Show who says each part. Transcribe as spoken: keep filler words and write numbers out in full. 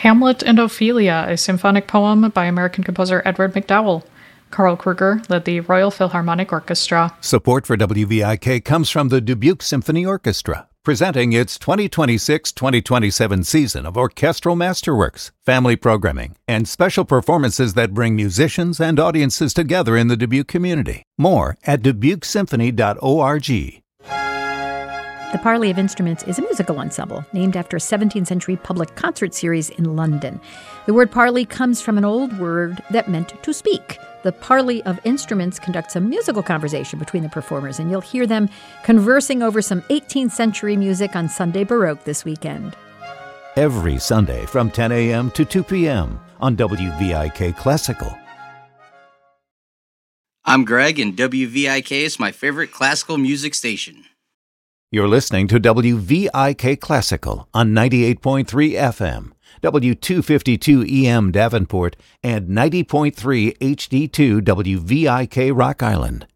Speaker 1: Hamlet and Ophelia, a symphonic poem by American composer Edward MacDowell. Carl Kruger led the Royal Philharmonic Orchestra.
Speaker 2: Support for W V I K comes from the Dubuque Symphony Orchestra, presenting its twenty twenty-six twenty twenty-seven season of orchestral masterworks, family programming, and special performances that bring musicians and audiences together in the Dubuque community. More at dubuque symphony dot org.
Speaker 3: The Parley of Instruments is a musical ensemble named after a seventeenth century public concert series in London. The word parley comes from an old word that meant to speak. The Parley of Instruments conducts a musical conversation between the performers, and you'll hear them conversing over some eighteenth century music on Sunday Baroque this weekend.
Speaker 2: Every Sunday from ten a.m. to two p.m. on W V I K Classical.
Speaker 4: I'm Greg, and W V I K is my favorite classical music station.
Speaker 2: You're listening to W V I K Classical on ninety-eight point three F M, W two fifty-two E M Davenport, and ninety point three H D two W V I K Rock Island.